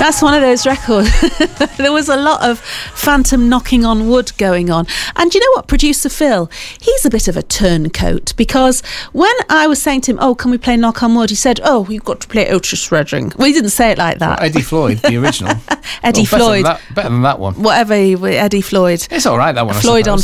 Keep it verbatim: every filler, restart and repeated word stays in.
That's one of those records. There was a lot of phantom knocking on wood going on. And you know what, producer Phil, he's a bit of a turncoat, because when I was saying to him, oh, can we play Knock on Wood? He said, oh, we've got to play Otis Redding. Well, he didn't say it like that. Well, Eddie Floyd, the original. Eddie well, better Floyd. Than that, better than that one. Whatever, he, Eddie Floyd. It's all right, that one, I Floyd suppose.